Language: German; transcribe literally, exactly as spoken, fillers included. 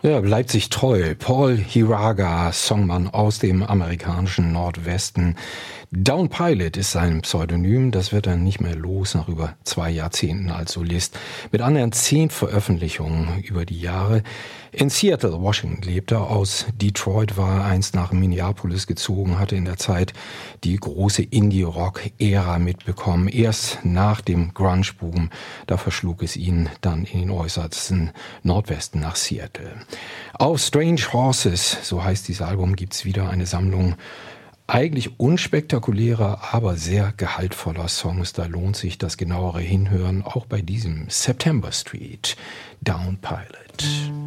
Ja, bleibt sich treu. Paul Hiraga, Songmann aus dem amerikanischen Nordwesten. Down Pilot ist sein Pseudonym. Das wird er nicht mehr los nach über zwei Jahrzehnten als Solist. Mit annähernd zehn Veröffentlichungen über die Jahre. In Seattle, Washington lebt er. Aus Detroit war er einst nach Minneapolis gezogen, hatte in der Zeit die große Indie-Rock-Ära mitbekommen. Erst nach dem Grunge-Boom, da verschlug es ihn dann in den äußersten Nordwesten nach Seattle. Auf Strange Horses, so heißt dieses Album, gibt's wieder eine Sammlung eigentlich unspektakulärer, aber sehr gehaltvoller Songs. Da lohnt sich das genauere Hinhören, auch bei diesem September Street, Down Pilot.